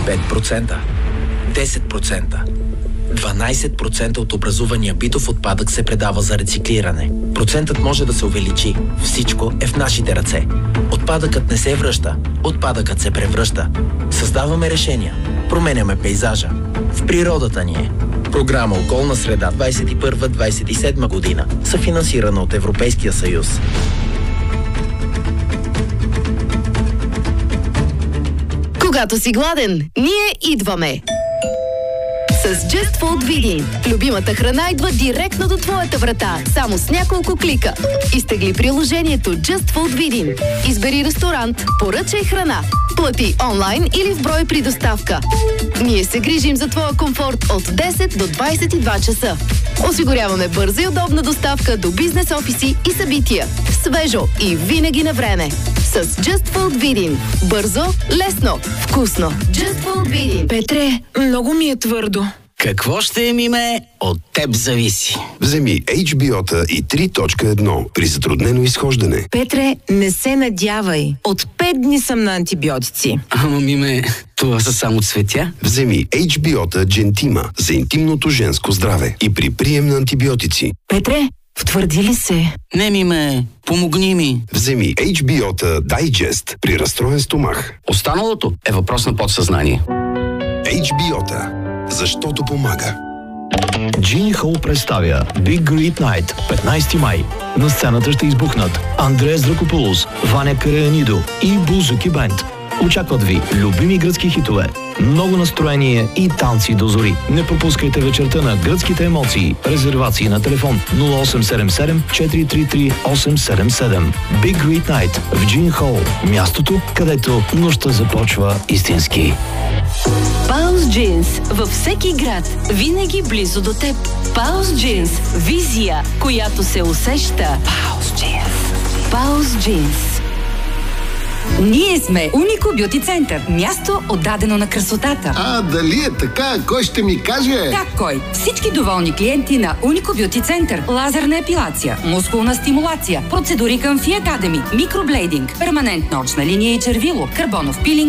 5%, 10%, 12% от образувания битов отпадък се предава за рециклиране. Процентът може да се увеличи. Всичко е в нашите ръце. Отпадъкът не се връща, отпадъкът се превръща. Създаваме решения, променяме пейзажа. В природата ни е. Програма Околна среда 21-27 година, съфинансирана от Европейския съюз. Когато си гладен, ние идваме! С Just Food Видин. Любимата храна идва директно до твоята врата, само с няколко клика. Изтегли приложението Just Food Видин. Избери ресторант, поръчай храна. Плати онлайн или в брой при доставка. Ние се грижим за твоя комфорт от 10 до 22 часа. Осигуряваме бърза и удобна доставка до бизнес офиси и събития. Свежо и винаги на време. С Just Food Видин. Бързо, лесно, вкусно. Just Food Видин. Петре, много ми е твърдо. Какво ще миме, от теб зависи. Вземи HBO-та и 3.1 при затруднено изхождане. Петре, не се надявай. От 5 дни съм на антибиотици. Ама миме, това са само цветя. Вземи HBO-та Gentima за интимното женско здраве и при прием на антибиотици. Петре, втвърди ли се? Не миме, помогни ми. Вземи HBO-та Digest при разстроен стомах. Останалото е въпрос на подсъзнание. HBO-та. Защото помага. Джини Хол представя Big Great Night, 15 май. На сцената ще избухнат Андреас Дракополос, Ваня Караянидо и Бузуки Бенд. Очакват ви любими гръцки хитове, много настроение и танци до зори. Не пропускайте вечерта на гръцките емоции. Резервации на телефон 0877 433 877. Big Great Night в Джини Хол. Мястото, където нощта започва истински. Паус Джинс във всеки град, винаги близо до теб. Паус Джинс. Визия, която се усеща. Паус Джинс. Паус Джинс. Ние сме Унико Бюти Център. Място отдадено на красотата. Дали е така? Кой ще ми каже? Как кой? Всички доволни клиенти на Унико Бюти Център. Лазерна епилация, мускулна стимулация, процедури към Фи Академи, микроблейдинг, перманентна очна линия и червило, карбонов пилинг,